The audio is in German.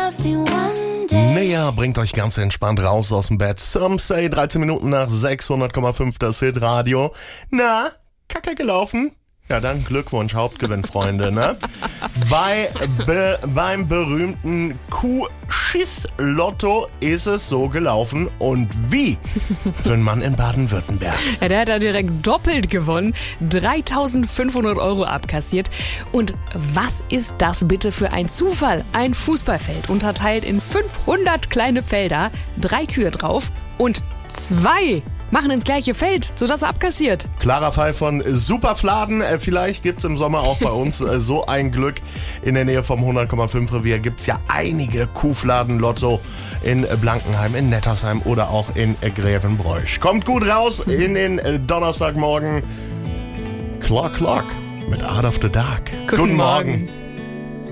Näher bringt euch ganz entspannt raus aus dem Bett. Some say 13 Minuten nach 600,5 das Hitradio. Na, Kacke gelaufen? Ja, dann Glückwunsch, Hauptgewinn, Freunde, ne? Beim berühmten Kuh-Schiss-Lotto ist es so gelaufen. Und wie? Für einen Mann in Baden-Württemberg. Ja, der hat da direkt doppelt gewonnen. 3.500 € abkassiert. Und was ist das bitte für ein Zufall? Ein Fußballfeld unterteilt in 500 kleine Felder, 3 Kühe drauf und 2 machen ins gleiche Feld, sodass er abkassiert. Klarer Fall von Superfladen. Vielleicht gibt's im Sommer auch bei uns so ein Glück. In der Nähe vom 100,5 Revier gibt's ja einige Kuhfladen-Lotto in Blankenheim, in Nettersheim oder auch in Grevenbroich. Kommt gut raus in den Donnerstagmorgen. Clock mit Art of the Dark. Guten Morgen.